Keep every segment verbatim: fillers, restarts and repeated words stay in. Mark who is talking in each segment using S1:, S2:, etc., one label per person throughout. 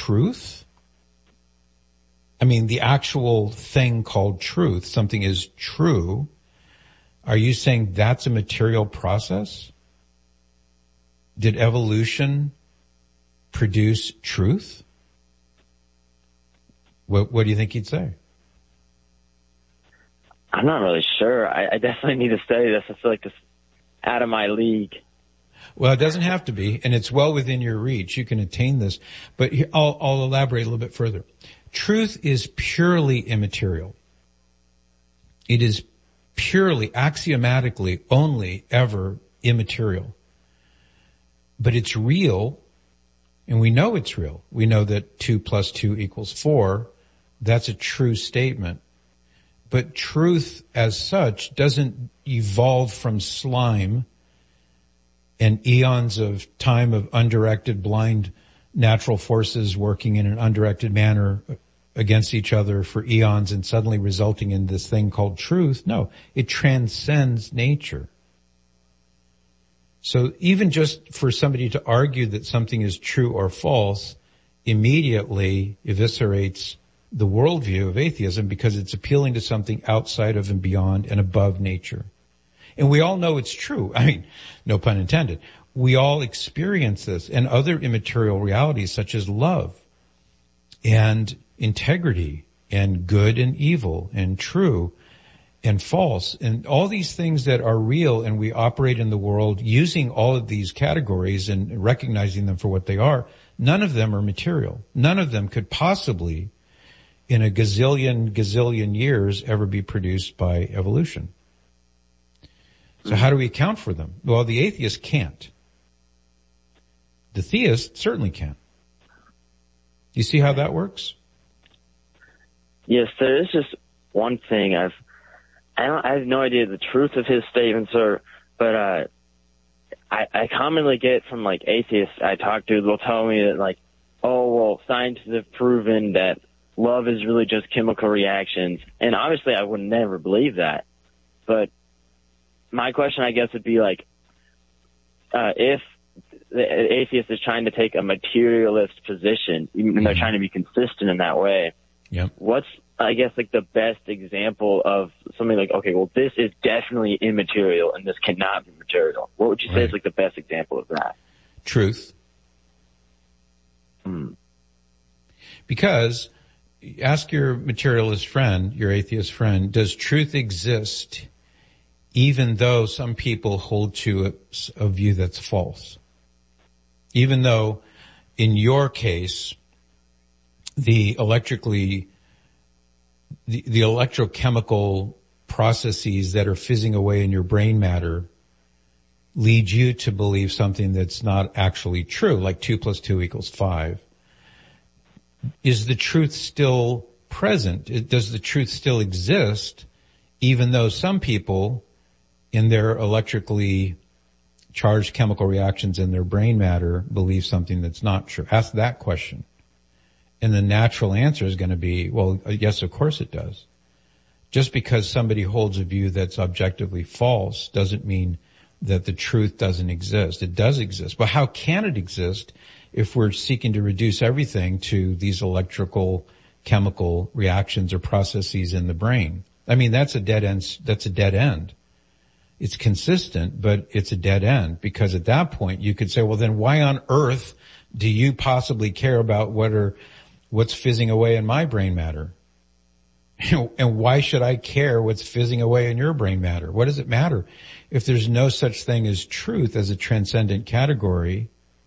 S1: truth? I mean, the actual thing called truth, something is true. Are you saying that's a material process? Did evolution produce truth? What, what do you think he'd say?
S2: I'm not really sure. I, I definitely need to study this. I feel like this is out of my league.
S1: Well, it doesn't have to be, and it's well within your reach. You can attain this. But here, I'll, I'll elaborate a little bit further. Truth is purely immaterial. It is purely, axiomatically, only ever immaterial. But it's real, and we know it's real. We know that two plus two equals four. That's a true statement. But truth as such doesn't evolve from slime and eons of time of undirected, blind natural forces working in an undirected manner against each other for eons and suddenly resulting in this thing called truth. No, it transcends nature. So even just for somebody to argue that something is true or false immediately eviscerates the worldview of atheism because it's appealing to something outside of and beyond and above nature. And we all know it's true. I mean, no pun intended. We all experience this and other immaterial realities such as love and integrity and good and evil and true and false and all these things that are real, and we operate in the world using all of these categories and recognizing them for what they are. None of them are material. None of them could possibly in a gazillion, gazillion years ever be produced by evolution. So how do we account for them? Well, the atheist can't. The theist certainly can. You see how that works?
S2: Yes, there is just one thing I've, I don't, I have no idea the truth of his statements or, but, uh, I, I commonly get from like atheists I talk to, they'll tell me that like, oh, well, scientists have proven that love is really just chemical reactions. And obviously I would never believe that. But my question, I guess, would be like, uh, if the atheist is trying to take a materialist position, even they're trying to be consistent in that way,
S1: yep.
S2: What's, I guess, like the best example of something like, okay, well, this is definitely immaterial and this cannot be material? What would you say
S1: right.
S2: is like the best example of that?
S1: Truth.
S2: Hmm.
S1: Because ask your materialist friend, your atheist friend, does truth exist even though some people hold to a, a view that's false? Even though, in your case, the electrically, the, the electrochemical processes that are fizzing away in your brain matter lead you to believe something that's not actually true, like two plus two equals five. Is the truth still present? Does the truth still exist, even though some people in their electrically charged chemical reactions in their brain matter believe something that's not true? Ask that question. And the natural answer is going to be, well, yes, of course it does. Just because somebody holds a view that's objectively false doesn't mean that the truth doesn't exist. It does exist. But how can it exist if we're seeking to reduce everything to these electrical chemical reactions or processes in the brain? I mean, that's a dead end, that's a dead end. It's consistent, but it's a dead end, because at that point you could say, well, then why on earth do you possibly care about what are, what's fizzing away in my brain matter? And why should I care what's fizzing away in your brain matter? What does it matter? If there's no such thing as truth as a transcendent category,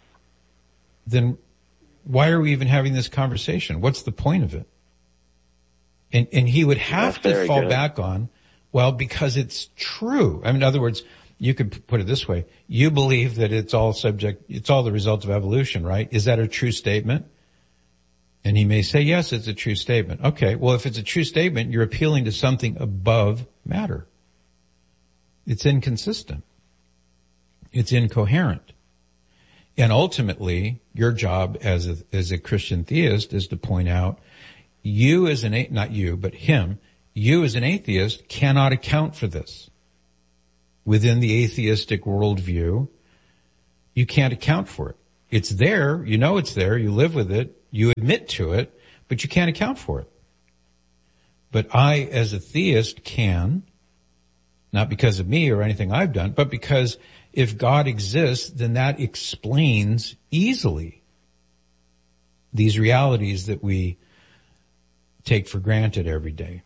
S1: then why are we even having this conversation? What's the point of it? And, and he would have
S2: That's
S1: to fall
S2: good.
S1: back on, well, because it's true. I mean, in other words, you could put it this way. You believe that it's all subject, it's all the result of evolution, right? Is that a true statement? And he may say, yes, it's a true statement. Okay, well, if it's a true statement, you're appealing to something above matter. It's inconsistent. It's incoherent. And ultimately, your job as a, as a Christian theist is to point out, you as an, not you, but him, you as an atheist cannot account for this. Within the atheistic worldview, you can't account for it. It's there, you know it's there, you live with it, You admit to it, but you can't account for it. But I, as a theist, can, not because of me or anything I've done, but because if God exists, then that explains easily these realities that we take for granted every day.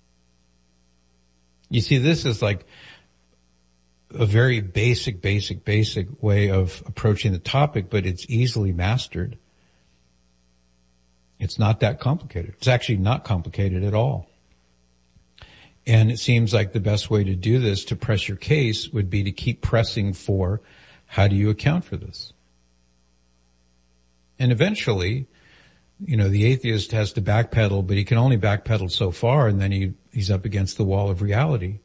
S1: You see, this is like a very basic, basic, basic way of approaching the topic, but it's easily mastered. It's not that complicated. It's actually not complicated at all. And it seems like the best way to do this, to press your case, would be to keep pressing for, how do you account for this? And eventually, you know, the atheist has to backpedal, but he can only backpedal so far, and then he, he's up against the wall of reality.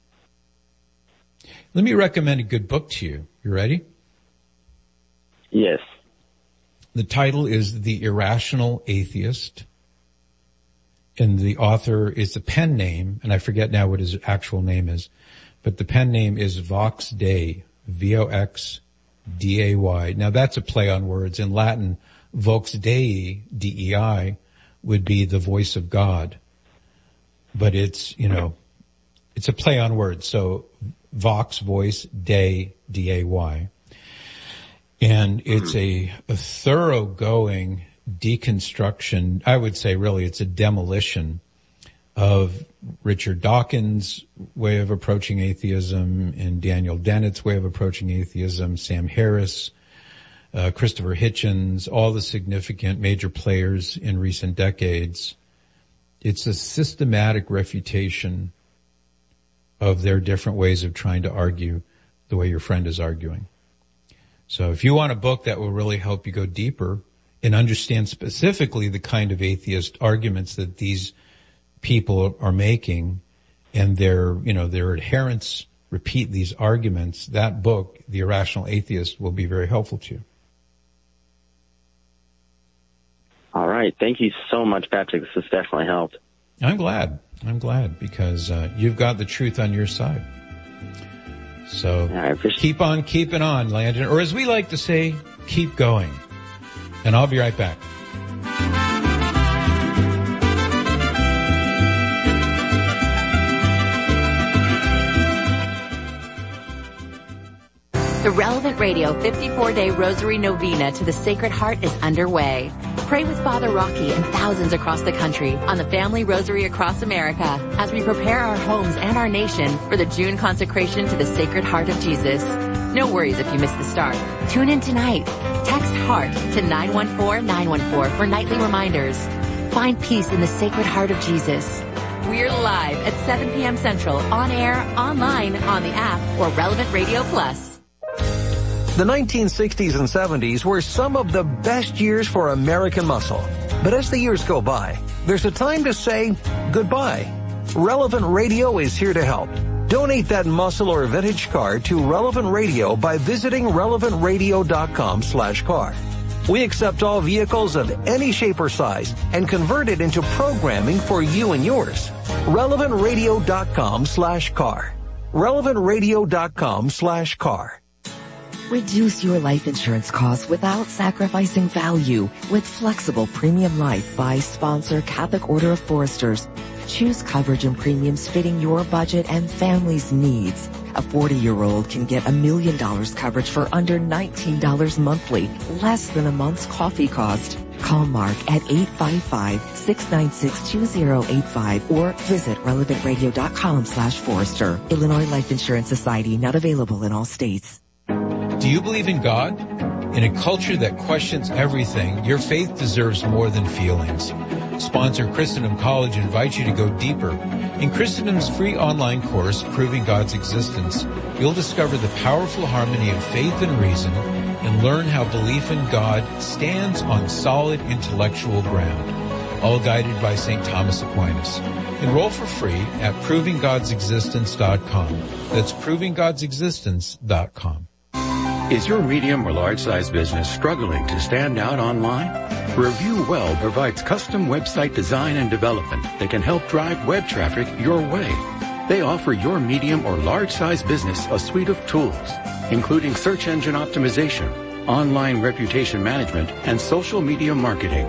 S1: Let me recommend a good book to you. You ready?
S2: Yes.
S1: The title is The Irrational Atheist. And the author is the pen name, and I forget now what his actual name is, but the pen name is Vox Dei, V O X D A Y. Now that's a play on words. In Latin, Vox Dei, D E I, would be the voice of God. But it's, you know, it's a play on words. So Vox, voice, Dei, D A Y. And it's a, a thoroughgoing deconstruction, I would say really it's a demolition of Richard Dawkins' way of approaching atheism and Daniel Dennett's way of approaching atheism, Sam Harris, uh, Christopher Hitchens, all the significant major players in recent decades. It's a systematic refutation of their different ways of trying to argue the way your friend is arguing. So if you want a book that will really help you go deeper and understand specifically the kind of atheist arguments that these people are making, and their, you know, their adherents repeat these arguments, that book, The Irrational Atheist, will be very helpful to you.
S2: All right. Thank you so much, Patrick. This has definitely helped.
S1: I'm glad. I'm glad because uh, you've got the truth on your side. So
S2: yeah,
S1: keep on keeping on, Landon. Or as we like to say, keep going. And I'll be right back.
S3: The Relevant Radio fifty-four day Rosary Novena to the Sacred Heart is underway. Pray with Father Rocky and thousands across the country on the Family Rosary across America as we prepare our homes and our nation for the June consecration to the Sacred Heart of Jesus. No worries if you miss the start. Tune in tonight. Text HEART to nine one four nine one four for nightly reminders. Find peace in the Sacred Heart of Jesus. We're live at seven p.m. Central, on air, online, on the app, or Relevant Radio Plus.
S4: The nineteen sixties and seventies were some of the best years for American muscle. But as the years go by, there's a time to say goodbye. Relevant Radio is here to help. Donate that muscle or vintage car to Relevant Radio by visiting relevant radio dot com slash car. We accept all vehicles of any shape or size and convert it into programming for you and yours. relevant radio dot com slash car. relevant radio dot com slash car.
S5: Reduce your life insurance costs without sacrificing value with Flexible Premium Life by sponsor Catholic Order of Foresters. Choose coverage and premiums fitting your budget and family's needs. A forty-year-old can get a million dollars coverage for under nineteen dollars monthly, less than a month's coffee cost. Call Mark at eight five five, six nine six, two zero eight five or visit relevant radio dot com slash Forester. Illinois Life Insurance Society, not available in all states.
S1: Do you believe in God? In a culture that questions everything, your faith deserves more than feelings. Sponsor Christendom College invites you to go deeper. In Christendom's free online course, Proving God's Existence, you'll discover the powerful harmony of faith and reason and learn how belief in God stands on solid intellectual ground, all guided by Saint Thomas Aquinas. Enroll for free at proving gods existence dot com. That's proving gods existence dot com.
S6: Is your medium or large-size business struggling to stand out online? Review Well provides custom website design and development that can help drive web traffic your way. They offer your medium or large-size business a suite of tools, including search engine optimization, online reputation management, and social media marketing.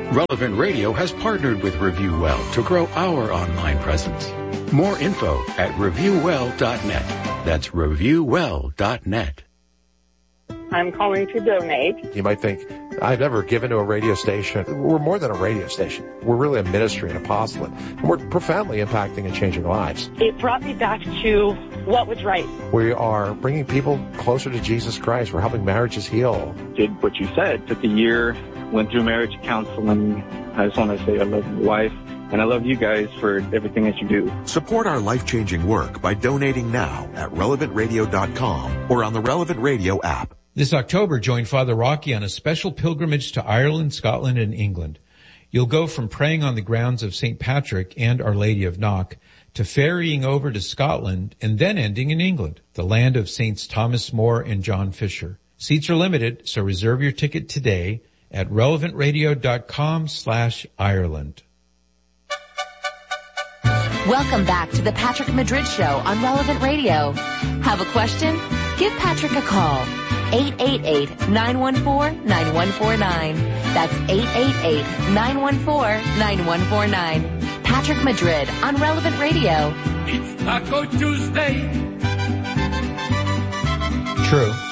S6: Relevant Radio has partnered with Review Well to grow our online presence. More info at review well dot net. That's review well dot net.
S7: I'm calling to donate.
S8: You might think, I've never given to a radio station. We're more than a radio station. We're really a ministry, an apostolate. And we're profoundly impacting and changing lives.
S7: It brought me back to what was right.
S8: We are bringing people closer to Jesus Christ. We're helping marriages heal.
S9: Did what you said. Took a year, went through marriage counseling. I just want to say I love your wife. And I love you guys for everything that you do.
S10: Support our life-changing work by donating now at relevant radio dot com or on the Relevant Radio app.
S1: This October, join Father Rocky on a special pilgrimage to Ireland, Scotland, and England. You'll go from praying on the grounds of Saint Patrick and Our Lady of Knock to ferrying over to Scotland and then ending in England, the land of Saints Thomas More and John Fisher. Seats are limited, so reserve your ticket today at relevant radio dot com slash Ireland.
S3: Welcome back to the Patrick Madrid Show on Relevant Radio. Have a question? Give Patrick a call. eight eight eight, nine one four, nine one four nine. That's eight eight eight, nine one four, nine one four nine. Patrick Madrid on Relevant Radio.
S11: It's Taco Tuesday.
S1: True.